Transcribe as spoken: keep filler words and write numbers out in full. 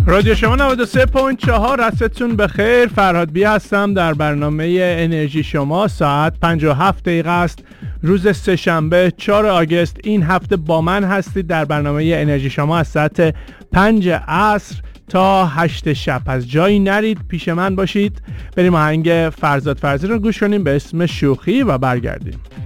رادیو شما نود و سه ممیز چهار، عصرتون بخیر. فرهاد بی هستم در برنامه انرژی شما. ساعت پنجاه و هفت دقیقه است، روز سه‌شنبه چهارم آگوست. این هفته با من هستید در برنامه انرژی شما از ساعت پنج عصر تا هشت شب. از جایی نرید، پیش من باشید. بریم آهنگ فرزاد فرزی رو گوش کنیم به اسم شوخی و برگردیم.